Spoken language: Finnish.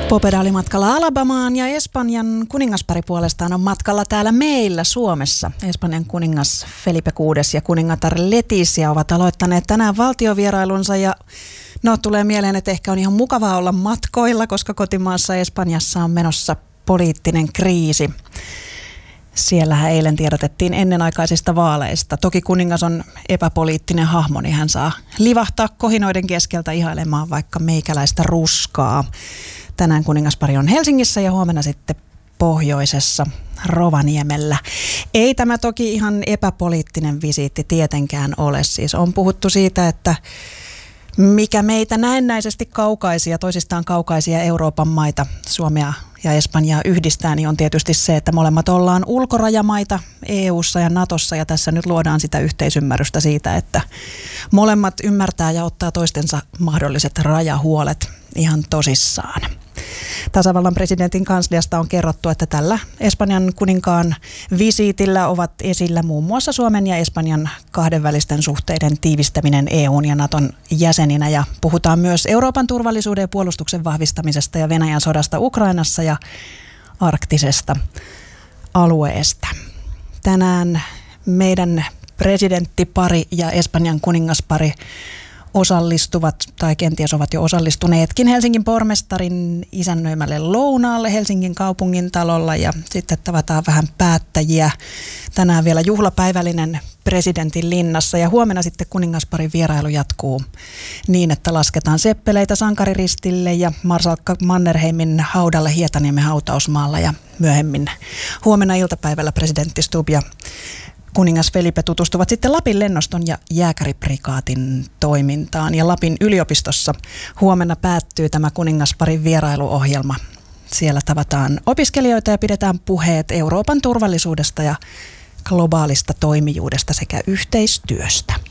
Popeda oli matkalla Alabamaan ja Espanjan kuningaspari puolestaan on matkalla täällä meillä Suomessa. Espanjan kuningas Felipe VI ja kuningatar Letizia ovat aloittaneet tänään valtiovierailunsa ja tulee mieleen, että ehkä on ihan mukavaa olla matkoilla, koska kotimaassa Espanjassa on menossa poliittinen kriisi. Siellähän eilen tiedotettiin ennenaikaisista vaaleista. Toki kuningas on epäpoliittinen hahmo, niin hän saa livahtaa kohinoiden keskeltä ihailemaan vaikka meikäläistä ruskaa. Tänään kuningaspari on Helsingissä ja huomenna sitten pohjoisessa Rovaniemellä. Ei tämä toki ihan epäpoliittinen visiitti tietenkään ole. Siis on puhuttu siitä, että mikä meitä näennäisesti kaukaisia, toisistaan kaukaisia Euroopan maita, Suomea ja Espanjaa yhdistää, niin on tietysti se, että molemmat ollaan ulkorajamaita EU:ssa ja Natossa, ja tässä nyt luodaan sitä yhteisymmärrystä siitä, että molemmat ymmärtää ja ottaa toistensa mahdolliset rajahuolet ihan tosissaan. Tasavallan presidentin kansliasta on kerrottu, että tällä Espanjan kuninkaan visiitillä ovat esillä muun muassa Suomen ja Espanjan kahdenvälisten suhteiden tiivistäminen EU:n ja Naton jäseninä. Ja puhutaan myös Euroopan turvallisuuden ja puolustuksen vahvistamisesta ja Venäjän sodasta Ukrainassa ja arktisesta alueesta. Tänään meidän presidenttipari ja Espanjan kuningaspari osallistuvat, tai kenties ovat jo osallistuneetkin Helsingin pormestarin isännöimälle lounaalle Helsingin kaupungin talolla, ja sitten tavataan vähän päättäjiä. Tänään vielä juhlapäivällinen presidentin linnassa, ja huomenna sitten kuningasparin vierailu jatkuu niin, että lasketaan seppeleitä sankariristille ja marsalkka Mannerheimin haudalle Hietaniemen hautausmaalla, ja myöhemmin huomenna iltapäivällä presidentti Stubb ja kuningas Felipe tutustuvat sitten Lapin lennoston ja jääkäriprikaatin toimintaan. Ja Lapin yliopistossa huomenna päättyy tämä kuningasparin vierailuohjelma. Siellä tavataan opiskelijoita ja pidetään puheet Euroopan turvallisuudesta ja globaalista toimijuudesta sekä yhteistyöstä.